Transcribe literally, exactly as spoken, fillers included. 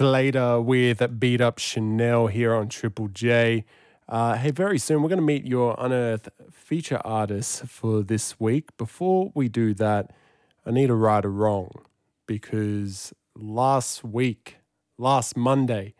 Slater with Beat Up Chanel here on Triple J. Uh, hey, very soon we're going to meet your Unearth feature artist for this week. Before we do that, I need to right a wrong because last week, last Monday,